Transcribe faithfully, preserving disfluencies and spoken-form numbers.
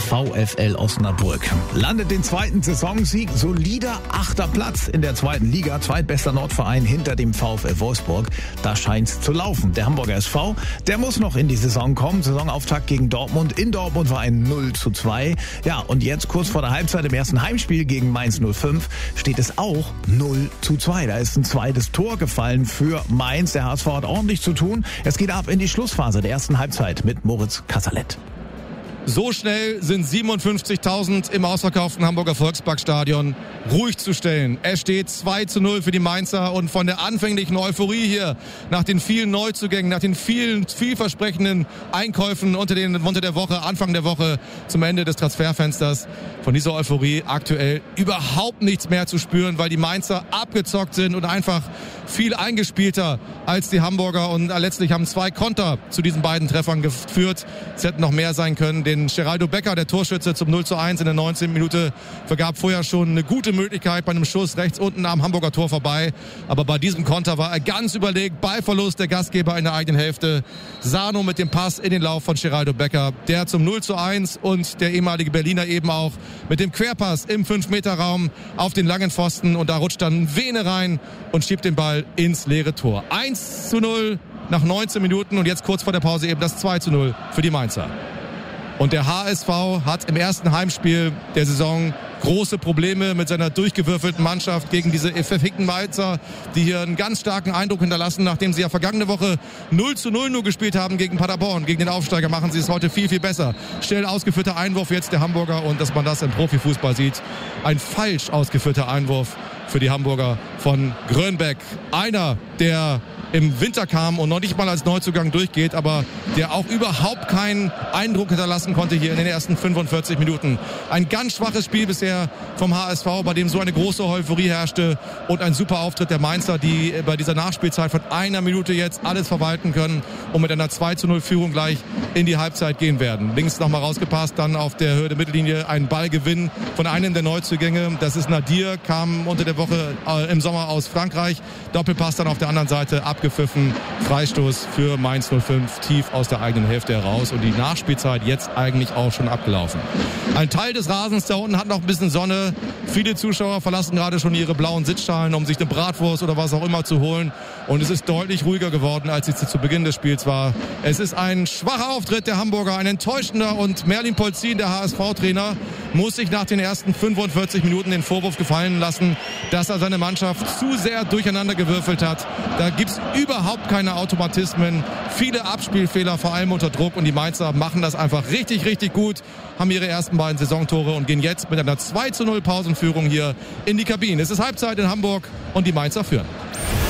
VfL Osnabrück landet den zweiten Saisonsieg, solider achter Platz in der zweiten Liga, zweitbester Nordverein hinter dem VfL Wolfsburg. Da scheint's zu laufen. Der Hamburger S V, der muss noch in die Saison kommen. Saisonauftakt gegen Dortmund. In Dortmund war ein null zu zwei. Ja, und jetzt kurz vor der Halbzeit im ersten Heimspiel gegen Mainz null fünf steht es auch null zu zwei. Da ist ein zweites Tor gefallen für Mainz. Der H S V hat ordentlich zu tun. Es geht ab in die Schlussphase der ersten Halbzeit mit Moritz Kasserlet. So schnell sind siebenundfünfzigtausend im ausverkauften Hamburger Volksparkstadion ruhig zu stellen. Es steht zwei zu null für die Mainzer und von der anfänglichen Euphorie hier nach den vielen Neuzugängen, nach den vielen vielversprechenden Einkäufen unter, den, unter der Woche, Anfang der Woche zum Ende des Transferfensters, von dieser Euphorie aktuell überhaupt nichts mehr zu spüren, weil die Mainzer abgezockt sind und einfach viel eingespielter als die Hamburger und letztlich haben zwei Konter zu diesen beiden Treffern geführt. Es hätten noch mehr sein können. Den Geraldo Becker, der Torschütze zum null zu eins in der neunzehnten Minute, vergab vorher schon eine gute Möglichkeit bei einem Schuss rechts unten am Hamburger Tor vorbei. Aber bei diesem Konter war er ganz überlegt. Ballverlust der Gastgeber in der eigenen Hälfte. Sano mit dem Pass in den Lauf von Geraldo Becker, der zum null zu eins und der ehemalige Berliner eben auch mit dem Querpass im fünf Meter Raum auf den langen Pfosten und da rutscht dann Vene rein und schiebt den Ball ins leere Tor. eins zu null nach neunzehn Minuten und jetzt kurz vor der Pause eben das zwei zu null für die Mainzer. Und der H S V hat im ersten Heimspiel der Saison große Probleme mit seiner durchgewürfelten Mannschaft gegen diese verfickten Mainzer, die hier einen ganz starken Eindruck hinterlassen. Nachdem sie ja vergangene Woche null zu null nur gespielt haben gegen Paderborn, gegen den Aufsteiger, machen sie es heute viel, viel besser. Schnell ausgeführter Einwurf jetzt der Hamburger und dass man das im Profifußball sieht, ein falsch ausgeführter Einwurf für die Hamburger von Grönbeck. Einer, der im Winter kam und noch nicht mal als Neuzugang durchgeht, aber der auch überhaupt keinen Eindruck hinterlassen konnte hier in den ersten fünfundvierzig Minuten. Ein ganz schwaches Spiel bisher vom H S V, bei dem so eine große Euphorie herrschte und ein super Auftritt der Mainzer, die bei dieser Nachspielzeit von einer Minute jetzt alles verwalten können und mit einer zwei zu null Führung gleich in die Halbzeit gehen werden. Links nochmal rausgepasst, dann auf der Höhe der Mittellinie ein Ballgewinn von einem der Neuzugänge. Das ist Nadir, kam unter der Woche äh, im Sommer aus Frankreich. Doppelpass dann auf der anderen Seite abgepfiffen. Freistoß für Mainz null fünf tief aus der eigenen Hälfte heraus und die Nachspielzeit jetzt eigentlich auch schon abgelaufen. Ein Teil des Rasens da unten hat noch ein bisschen Sonne. Viele Zuschauer verlassen gerade schon ihre blauen Sitzschalen, um sich eine Bratwurst oder was auch immer zu holen. Und es ist deutlich ruhiger geworden, als es zu Beginn des Spiels war. Es ist ein schwacher Auftritt der Hamburger, ein enttäuschender und Merlin Polzin, der H S V-Trainer, muss sich nach den ersten fünfundvierzig Minuten den Vorwurf gefallen lassen, dass er seine Mannschaft zu sehr durcheinander gewürfelt hat. Da gibt's überhaupt keine Automatismen, viele Abspielfehler, vor allem unter Druck und die Mainzer machen das einfach richtig, richtig gut, haben ihre ersten beiden Saisontore und gehen jetzt mit einer zwei zu null Pausenführung hier in die Kabine. Es ist Halbzeit in Hamburg und die Mainzer führen.